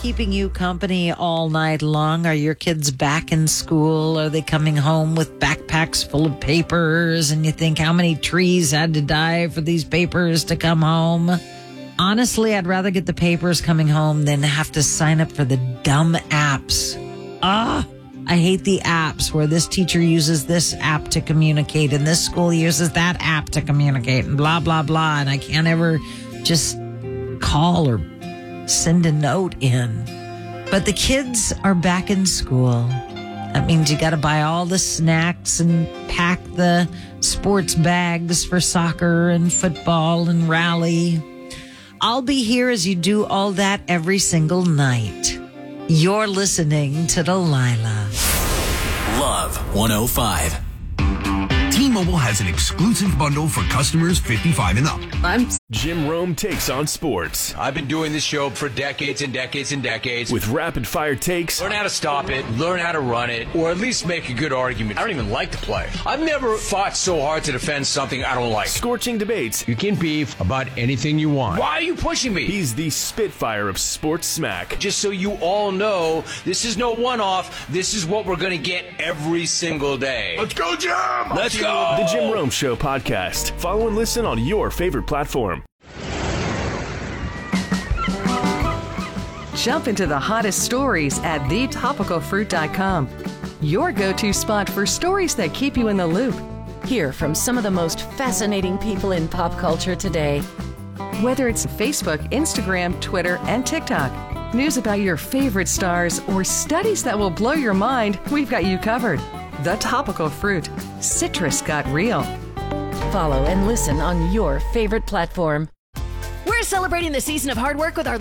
keeping you company all night long? Are your kids back in school? Are they coming home with backpacks full of papers? And you think, how many trees had to die for these papers to come home? Honestly, I'd rather get the papers coming home than have to sign up for the dumb apps. I hate the apps where this teacher uses this app to communicate and this school uses that app to communicate and blah, blah, blah. And I can't ever just call or send a note in. But the kids are back in school. That means you got to buy all the snacks and pack the sports bags for soccer and football and rally. I'll be here as you do all that every single night. You're listening to Delilah. Love 105. T-Mobile has an exclusive bundle for customers 55 and up. Jim Rome takes on sports. I've been doing this show for decades and decades and decades. With rapid-fire takes. Learn how to stop it, learn how to run it, or at least make a good argument. I don't even like to play. I've never fought so hard to defend something I don't like. Scorching debates. You can beef about anything you want. Why are you pushing me? He's the Spitfire of sports smack. Just so you all know, this is no one-off. This is what we're going to get every single day. Let's go, Jim! Let's go! The Jim Rome Show podcast. Follow and listen on your favorite platform. Jump into the hottest stories at thetopicalfruit.com. Your go-to spot for stories that keep you in the loop. Hear from some of the most fascinating people in pop culture today. Whether it's Facebook, Instagram, Twitter, and TikTok. News about your favorite stars or studies that will blow your mind, we've got you covered. The Topical Fruit. Citrus got real. Follow and listen on your favorite platform. We're celebrating the season of hard work with our